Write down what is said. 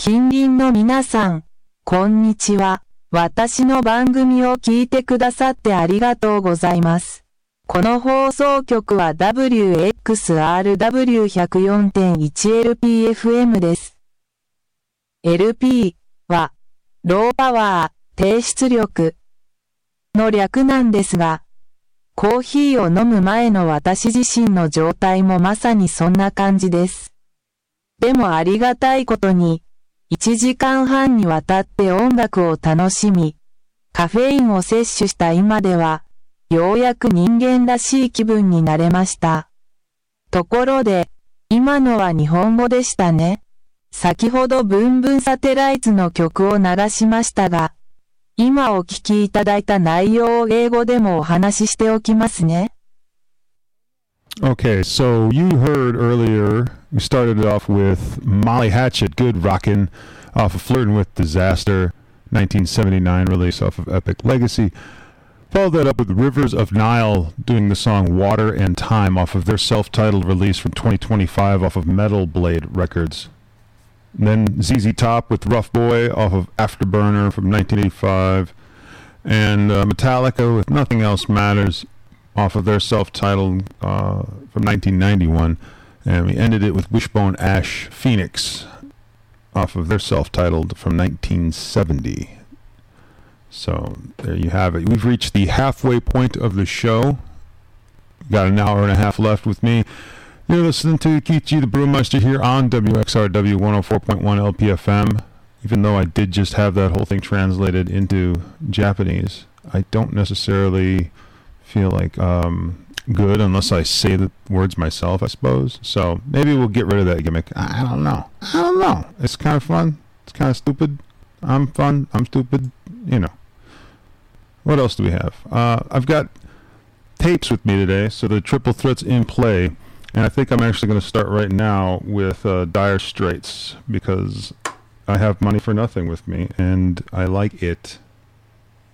近隣の皆さん、こんにちは。私の番組を聞いてくださってありがとうございます。この放送局は WXRW104.1LPFM です。LP は、ローパワー、低出力の略なんですが、コーヒーを飲む前の私自身の状態もまさにそんな感じです。でもありがたいことに、1時間半にわたって音楽を楽しみ、カフェインを摂取した今では、ようやく人間らしい気分になれました。ところで、今のは日本語でしたね。先ほどブンブンサテライツの曲を流しましたが、今お聞きいただいた内容を英語でもお話ししておきますね。 Okay, so you heard earlier, we started off with Molly Hatchet, Good Rockin', off of Flirtin' with Disaster, 1979 release off of Epic Legacy. Followed that up with Rivers of Nile doing the song Water and Time off of their self-titled release from 2025 off of Metal Blade Records. And then ZZ Top with Rough Boy off of Afterburner from 1985. And Metallica with Nothing Else Matters off of their self-titled from 1991. And we ended it with Wishbone Ash Phoenix off of their self-titled from 1970. So there you have it. We've reached the halfway point of the show. Got an hour and a half left with me. You're listening to Kichi the Brewmeister here on WXRW 104.1 LPFM. Even though I did just have that whole thing translated into Japanese, I don't necessarily feel like good unless I say the words myself, I suppose. So maybe we'll get rid of that gimmick. I don't know. It's kind of fun. It's kind of stupid. I'm fun. I'm stupid. You know. What else do we have? I've got tapes with me today, so the triple threat's in play. And I think I'm actually going to start right now with Dire Straits because I have Money for Nothing with me, and I like it.